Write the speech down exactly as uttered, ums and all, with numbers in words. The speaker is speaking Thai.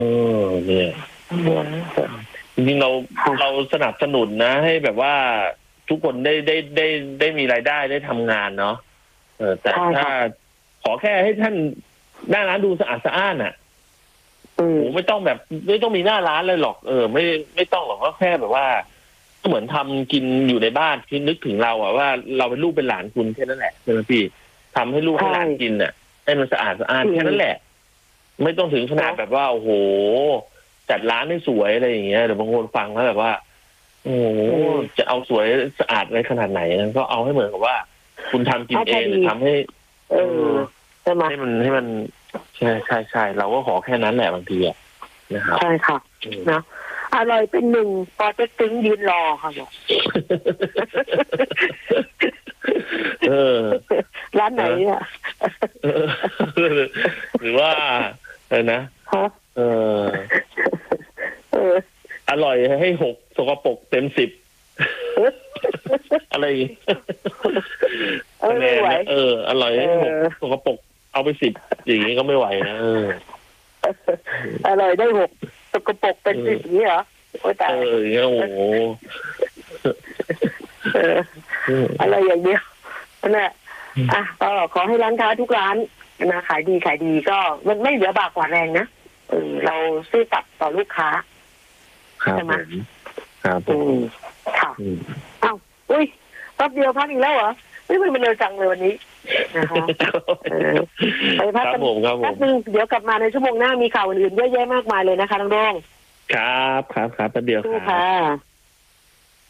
เออเนี่ยจริงๆเราเราสนับสนุนนะให้แบบว่าทุกคนได้ได้ได้ได้มีรายได้ได้ทำงานเนาะเออแต่ถ้าขอแค่ให้ท่านหน้าร้านดูสะอาดสะอ้านอ่ะโอ้ไม่ต้องแบบไม่ต้องมีหน้าร้านเลยหรอกเออไม่ไม่ต้องหรอกก็แค่แบบว่าก็เหมือนทำกินอยู่ในบ้านที่นึกถึงเราอะว่าเราเป็นลูกเป็นหลานคุณแค่นั้นแหละใช่ไหมพี่ทำให้ลูกให้หลานกินอ่ะให้มันสะอาดสะอ้านแค่นั้นแหละไม่ต้องถึงขนาดแบบว่าโอ้โหจัดร้านให้สวยอะไรอย่างเงี้ยเดี๋ยวบางคนฟังแล้วแบบว่าโอ้โหจะเอาสวยสะอาดอะไรขนาดไหนก็เอาให้เหมือนกับว่าคุณทำกินเองหรือทำให้เออให้มันให้มันใช่ใช่ใช่เราก็ขอแค่นั้นแหละบางทีอ่ะนะครับใช่ค่ะนะอร่อยเป็นหนึ่งพอจะตึงยืนรอค่ะบอกเออร้านไหนเนี่ยหรือว่าเออนะเออเอออร่อยให้หกสกปรกเต็มสิบอะไรเออไม่ไหวเอออร่อยให้หกสกปรกเอาไปสิบอย่างนี้ก็ไม่ไหวนะเอออร่อยได้หกสกปรกเป็นสิบนี้เหรอโอ้ยตายเออโอ้โหอะไรอย่างเดียวนั่นแหละอ่ะก็ขอให้ร้านค้าทุกร้านนะขายดีขายดีก็มันไม่เหลือบากกว่าแรงนะเออเราซื่อสัตย์ต่อลูกค้าใช่ไหมครับอืมค่ะอ้าวอุ้ยแป๊บเดียวพักอีกแล้วเหรอไม่เป็นเร็วจังเลยวันนี้นะคะไปพักกันแป๊บนึงเดี๋ยวกลับมาในชั่วโมงหน้ามีข่าวอื่นๆเยอะแยะมากมายเลยนะคะน้องโด่งครับครับครับแป๊บเดียวครับ